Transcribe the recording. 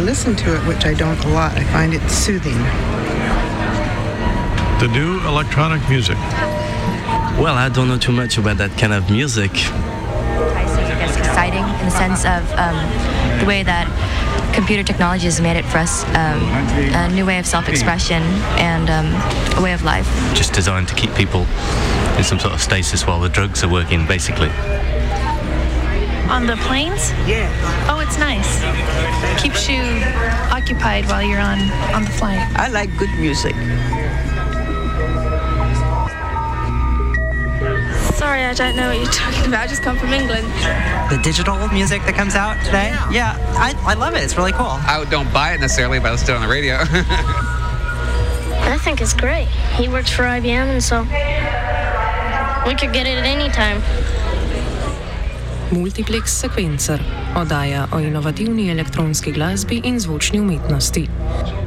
listen to it, which I don't a lot. I find it soothing. The new electronic music. Well, I don't know too much about that kind of music. I think it's exciting in the sense of the way that computer technology has made it for us a new way of self-expression and a way of life. Just designed to keep people in some sort of stasis while the drugs are working, basically. On the planes? Yeah. Oh, it's nice. Keeps you occupied while you're on the flight. I like good music. Sorry, I don't know what you're talking about. I just come from England. The digital music that comes out today? Yeah, I love it. It's really cool. I don't buy it necessarily, but I listen to it on the radio. I think it's great. He works for IBM, and so we could get it at any time. Multiplex Sequencer, oddaja o inovativni elektronski glasbi in zvočni umetnosti.